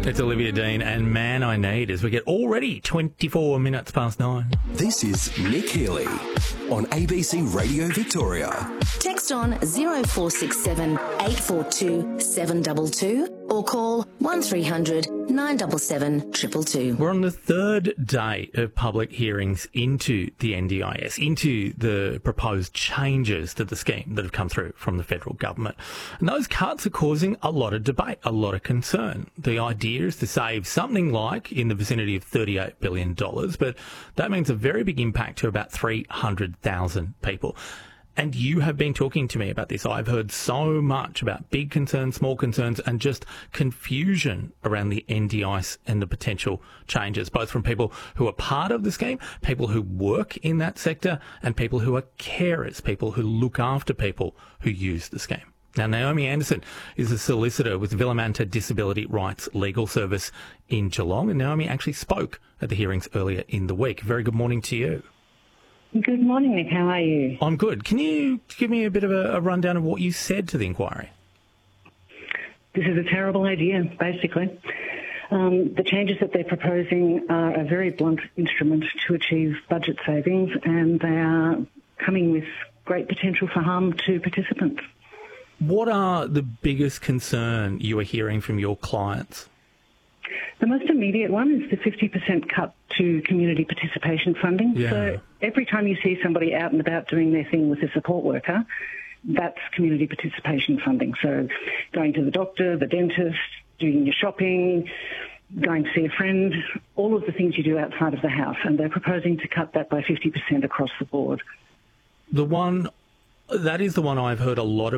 It's Olivia Dean and Man I Need as we get already 24 minutes past 9. This is Nick Healy on ABC Radio Victoria. Text on 0467 842 722 or call 1300 977 222. We're on the third day of public hearings into the NDIS, into the proposed changes to the scheme that have come through from the federal government. And those cuts are causing a lot of debate, a lot of concern. The idea is to save something like in the vicinity of $38 billion, but that means a very big impact to about 300,000 people. And you have been talking to me about this. I've heard so much about big concerns, small concerns, and just confusion around the NDIS and the potential changes, both from people who are part of the scheme, people who work in that sector, and people who are carers, people who look after people who use the scheme. Now, Naomi Anderson is a solicitor with Villamanta Disability Rights Legal Service in Geelong, and Naomi actually spoke at the hearings earlier in the week. Very good morning to you. Good morning, Nick. How are you? I'm good. Can you give me a bit of a rundown of what you said to the inquiry? This is a terrible idea, basically. The changes that they're proposing are a very blunt instrument to achieve budget savings, and they are coming with great potential for harm to participants. What are the biggest concern you are hearing from your clients? The most immediate one is the 50% cut to community participation funding. Yeah. So every time you see somebody out and about doing their thing with a support worker, that's community participation funding. So going to the doctor, the dentist, doing your shopping, going to see a friend, all of the things you do outside of the house. And they're proposing to cut that by 50% across the board. That is the one I've heard a lot